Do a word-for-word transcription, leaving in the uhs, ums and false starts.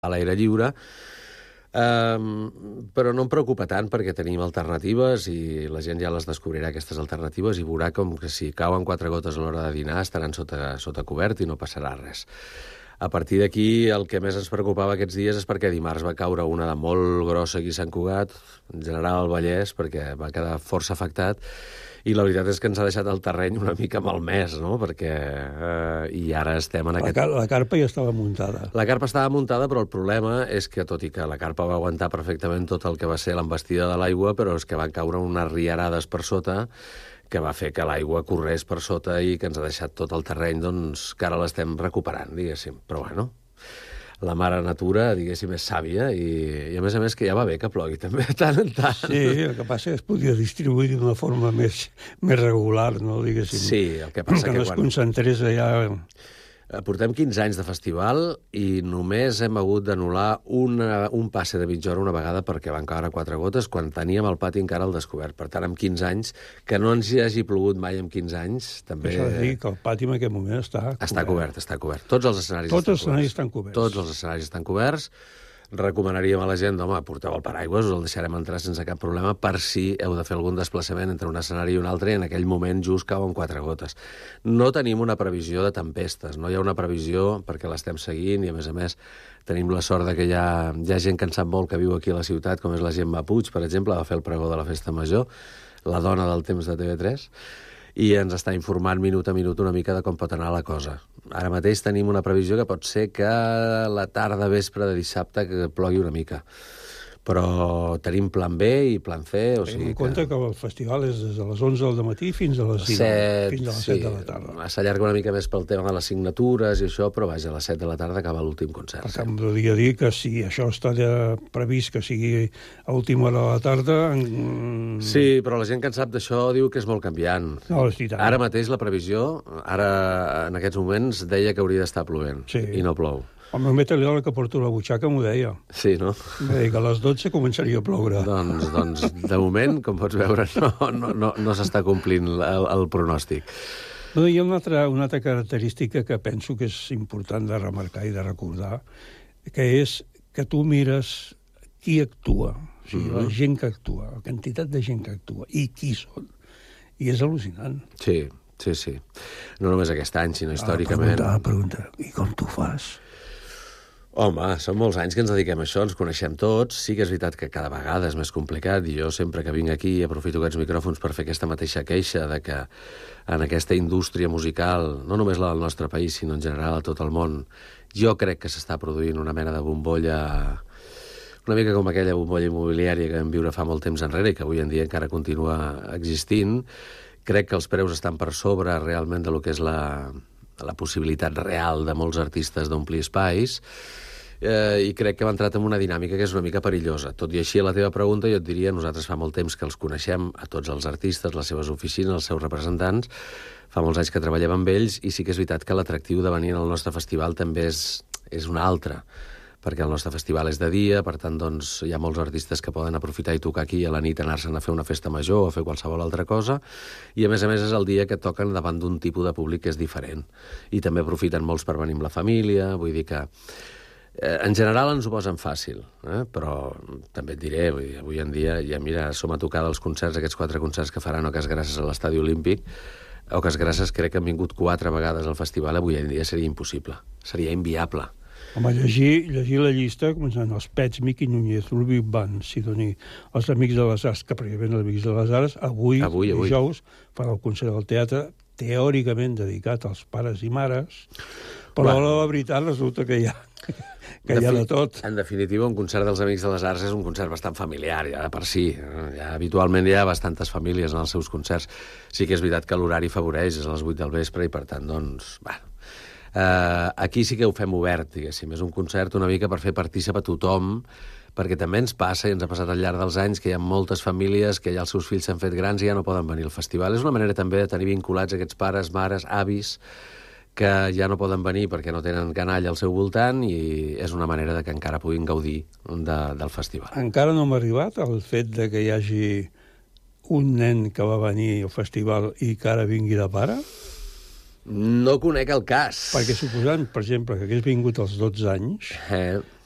a l'aire lliure, um, però no em preocupa tant perquè tenim alternatives i la gent ja les descobrirà, aquestes alternatives, i veurà com que si cauen quatre gotes a l'hora de dinar estaran sota, sota cobert i no passarà res. A partir d'aquí, el que més ens preocupava aquests dies és perquè dimarts va caure una de molt grossa aquí a Sant Cugat, en general al Vallès, perquè va quedar força afectat, i la veritat és que ens ha deixat el terreny una mica malmès, no? Perquè... Eh, I ara estem en aquest... La, la carpa ja estava muntada. La carpa estava muntada, però el problema és que, tot i que la carpa va aguantar perfectament tot el que va ser l'embestida de l'aigua, però és que van caure unes riarades per sota que va fer que l'aigua corrés per sota i que ens ha deixat tot el terreny, doncs, que ara l'estem recuperant, diguéssim. Però, bueno, la mare natura, diguéssim, és sàvia i, i a més a més que ja va bé que plogui també, tant en tant. Sí, el que passa és que es podia distribuir d'una forma més, més regular, no, diguéssim. Sí, el que passa que, que, no es quan... concentrés allà... Portem quinze anys de festival i només hem hagut d'anul·lar una, un passe de mitja hora una vegada perquè van caure quatre gotes quan teníem el pati encara al descobert. Per tant, en quinze anys, que no ens hi hagi plogut mai en quinze anys, també... Això de dir que el pati en aquest moment està cobert. Està cobert, està cobert. Tots els escenaris Tots estan els escenaris coberts. estan coberts. Tots els escenaris estan coberts. Recomanaríem a la gent, home, porteu el paraigües, us el deixarem entrar sense cap problema per si heu de fer algun desplaçament entre un escenari i un altre i en aquell moment just cauen quatre gotes. No tenim una previsió de tempestes, no hi ha una previsió perquè l'estem seguint i, a més a més, tenim la sort de que hi ha, hi ha gent que en sap molt que viu aquí a la ciutat, com és la Gemma Puig, per exemple, va fer el pregó de la Festa Major, la dona del temps de T V tres, i ens està informant minut a minut una mica de com pot anar la cosa. Ara mateix tenim una previsió que pot ser que la tarda vespre de dissabte que plogui una mica. Però tenim plan B i plan C, o sigui en compte que... que el festival és des de les onze del matí fins a les set, fins a les set sí, de la tarda. S'allarga una mica més pel tema de les signatures i això, però vaja, a les set de la tarda acaba l'últim concert. Per tant, volia dir que si això està ja previst que sigui a última hora de la tarda... En... Sí, però la gent que en sap d'això diu que és molt canviant. No, és veritat. Ara mateix la previsió, ara en aquests moments, deia que hauria d'estar plovent, sí. I no plou. El meu meteoròleg que porto a la butxaca m'ho deia. Sí, no? Em deia que a les dotze començaria a ploure. Doncs, doncs de moment, com pots veure, no, no, no, no s'està complint el, el pronòstic. No, hi ha una altra, una altra característica que penso que és important de remarcar i de recordar, que és que tu mires qui actua, o sigui, mm-hmm. la gent que actua, la quantitat de gent que actua, i qui són. I és al·lucinant. Sí, sí, sí. No només aquest any, sinó històricament. Ah, la pregunta, la pregunta, i com tu fas? Home, són molts anys que ens dediquem a això, ens coneixem tots. Sí que és veritat que cada vegada és més complicat i jo sempre que vinc aquí aprofito aquests micròfons per fer aquesta mateixa queixa de que en aquesta indústria musical, no només la del nostre país, sinó en general a tot el món, jo crec que s'està produint una mena de bombolla, una mica com aquella bombolla immobiliària que vam viure fa molt temps enrere i que avui en dia encara continua existint. Crec que els preus estan per sobre realment de lo que és la... la possibilitat real de molts artistes d'omplir espais, eh, i crec que hem entrat en una dinàmica que és una mica perillosa. Tot i així, a la teva pregunta, jo et diria, nosaltres fa molt temps que els coneixem, a tots els artistes, les seves oficines, els seus representants, fa molts anys que treballem amb ells, i sí que és veritat que l'atractiu de venir al nostre festival també és, és un altre, perquè el nostre festival és de dia, per tant, doncs, hi ha molts artistes que poden aprofitar i tocar aquí a la nit, anar-se'n a fer una festa major o a fer qualsevol altra cosa, i a més a més és el dia que toquen davant d'un tipus de públic que és diferent. I també aprofiten molts per venir amb la família, vull dir que eh, en general ens ho posen fàcil, eh? Però també et diré, vull dir, avui en dia ja mira, som a tocar dels concerts, aquests quatre concerts que faran Oques Grasses a l'Estadi Olímpic. Oques Grasses crec que han vingut quatre vegades al festival, avui en dia seria impossible, seria inviable. Home, llegir, llegir la llista, començant els Pets, Miqui Núñez, Ludwig van Sidoní, els Amics de les Arts, que prèviament els Amics de les Arts, avui, avui, avui. dijous, fan el concert del teatre, teòricament dedicat als pares i mares, però bueno, la veritat resulta que hi ha, que hi ha de tot. En definitiva, un concert dels Amics de les Arts és un concert bastant familiar, ja de per si. Ja, habitualment hi ha bastantes famílies en els seus concerts. Sí que és veritat que l'horari afavoreix, és a les vuit del vespre, i per tant, doncs, bueno, Uh, aquí sí que ho fem obert, diguéssim. És un concert una mica per fer partícip a tothom, perquè també ens passa, i ens ha passat al llarg dels anys, que hi ha moltes famílies que ja els seus fills s'han fet grans i ja no poden venir al festival. És una manera també de tenir vinculats aquests pares, mares, avis, que ja no poden venir perquè no tenen canalla al seu voltant, i és una manera de que encara puguin gaudir de, del festival. Encara no m'ha arribat el fet de que hi hagi un nen que va venir al festival i que ara vingui de pare? No conec el cas. Perquè suposant, per exemple, que hagués vingut als dotze anys, eh.